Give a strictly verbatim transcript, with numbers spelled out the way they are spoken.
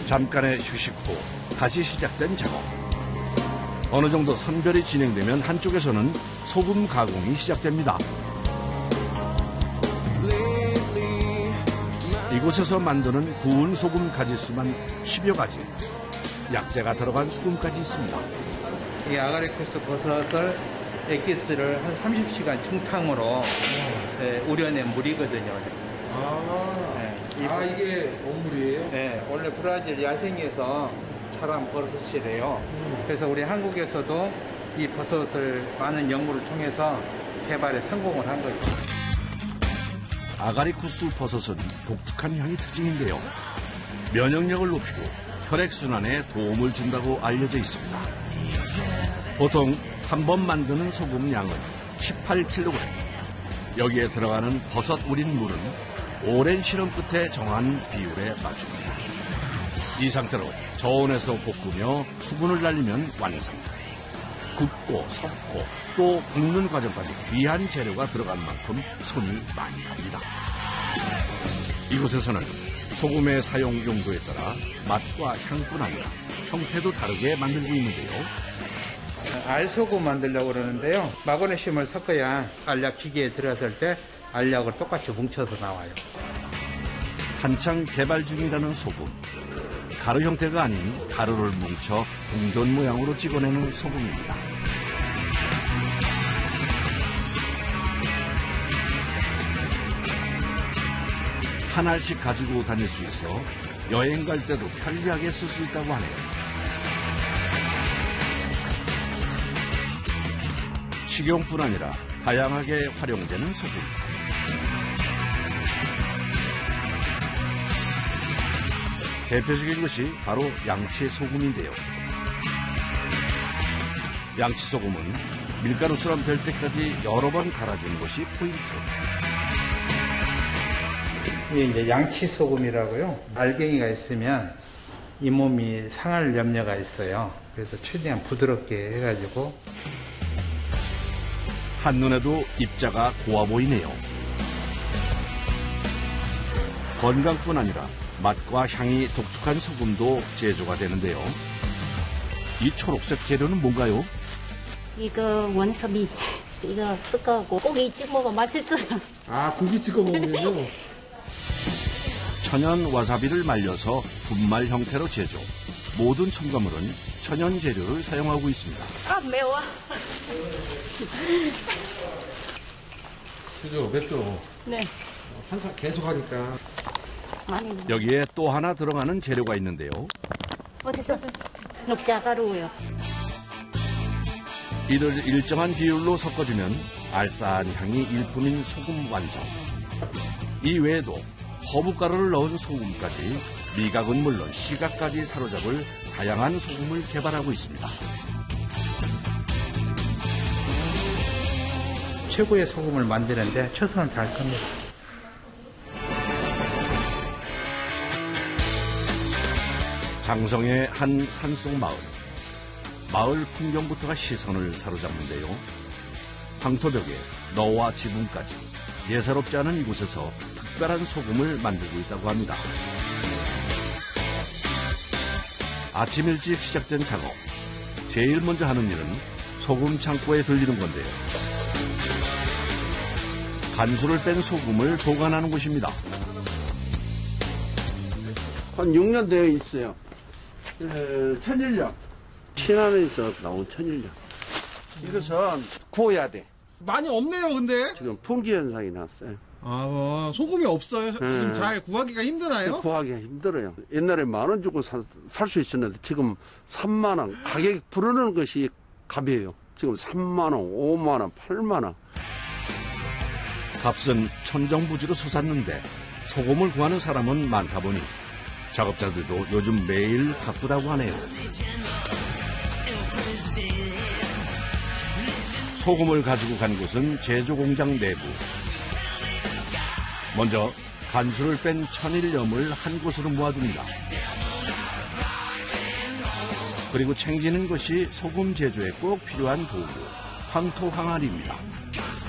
잠깐의 휴식 후 다시 시작된 작업. 어느 정도 선별이 진행되면 한쪽에서는 소금 가공이 시작됩니다. 이곳에서 만드는 구운 소금 가지수만 십여 가지. 약재가 들어간 소금까지 있습니다. 이 아가리쿠스 버섯을 액기스를 한 삼십 시간 중탕으로 네, 우려낸 물이거든요. 아, 네, 아 이게 원물이에요? 네, 원래 브라질 야생에서 자란 버섯이래요. 음. 그래서 우리 한국에서도 이 버섯을 많은 연구를 통해서 개발에 성공을 한 거죠. 아가리쿠스 버섯은 독특한 향이 특징인데요. 면역력을 높이고 혈액순환에 도움을 준다고 알려져 있습니다. 보통 한 번 만드는 소금 양은 십팔 킬로그램. 여기에 들어가는 버섯 우린 물은 오랜 실험 끝에 정한 비율에 맞춥니다. 이 상태로 저온에서 볶으며 수분을 날리면 완성. 굽고 섞고 또 볶는 과정까지 귀한 재료가 들어간 만큼 손이 많이 갑니다. 이곳에서는 소금의 사용 용도에 따라 맛과 향뿐 아니라 형태도 다르게 만들고 있는데요. 알소금 만들려고 그러는데요. 마그네슘을 섞어야 알약 기계에 들어갔을 때 알약을 똑같이 뭉쳐서 나와요. 한창 개발 중이라는 소금. 가루 형태가 아닌 가루를 뭉쳐 궁전 모양으로 찍어내는 소금입니다. 한 알씩 가지고 다닐 수 있어 여행 갈 때도 편리하게 쓸 수 있다고 하네요. 식용뿐 아니라 다양하게 활용되는 소금. 대표적인 것이 바로 양치소금인데요. 양치소금은 밀가루처럼 될 때까지 여러 번 갈아주는 것이 포인트. 이게 이제 양치소금이라고요. 알갱이가 있으면 잇몸이 상할 염려가 있어요. 그래서 최대한 부드럽게 해가지고. 한눈에도 입자가 고와 보이네요. 건강뿐 아니라 맛과 향이 독특한 소금도 제조가 되는데요. 이 초록색 재료는 뭔가요? 이거 원사비. 이거 섞어갖고 고기 찍어 먹으면 맛있어요. 아, 고기 찍어 먹으면요? 천연 와사비를 말려서 분말 형태로 제조. 모든 첨가물은 천연 재료를 사용하고 있습니다. 아, 매워. 그죠, 맵죠? 네. 항상 계속 하니까. 많이. 여기에 또 하나 들어가는 재료가 있는데요. 어디서? 녹자가루요. 이를 일정한 비율로 섞어주면 알싸한 향이 일품인 소금 완성. 이 외에도 허브가루를 넣은 소금까지 미각은 물론 시각까지 사로잡을 다양한 소금을 개발하고 있습니다. 최고의 소금을 만드는데 최선을 다할 겁니다. 장성의 한 산속 마을. 마을 풍경부터가 시선을 사로잡는데요. 황토벽에 너와 지붕까지 예사롭지 않은 이곳에서 특별한 소금을 만들고 있다고 합니다. 아침 일찍 시작된 작업. 제일 먼저 하는 일은 소금 창고에 들리는 건데요. 간수를 뺀 소금을 보관하는 곳입니다. 한 육 년 되어 있어요. 에, 천일염. 신안에서 나온 천일염. 이것은 구워야 돼. 많이 없네요, 근데. 지금 품귀 현상이 났어요. 아, 뭐, 소금이 없어요. 지금 네. 잘 구하기가 힘드나요? 구하기가 힘들어요. 옛날에 만 원 주고 살 수 있었는데 지금 삼만 원. 가격이 부르는 것이 값이에요. 지금 삼만 원, 오만 원, 팔만 원. 값은 천정부지로 솟았는데 소금을 구하는 사람은 많다 보니 작업자들도 요즘 매일 바쁘다고 하네요. 소금을 가지고 간 곳은 제조공장 내부. 먼저 간수를 뺀 천일염을 한 곳으로 모아둡니다. 그리고 챙기는 것이 소금 제조에 꼭 필요한 도구, 황토 항아리입니다.